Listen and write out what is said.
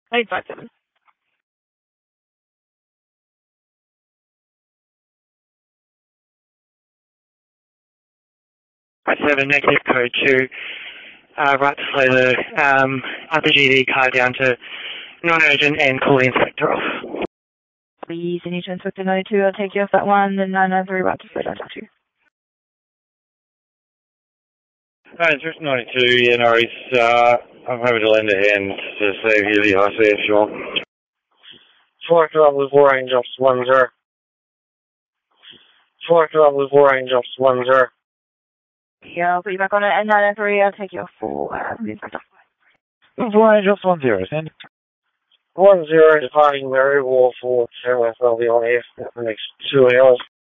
857. 57, negative code 2. Right to fly the other GD car down to non-urgent and call the inspector off. Please, you need to inspect 92. I'll take you off that one. Then 993, right to fly down to 2. Right, just 92, yeah, no worries. I'm happy to lend a hand to save you the ICF, sure. Select level 4 range off 10. Select level 4 range off 10. Yeah, I'll put you back on it. And 993, I'll take you off for the inspector. 4 range off 10, send. 10 departing Mary Wall for 10, I'll be on air for the next 2 hours.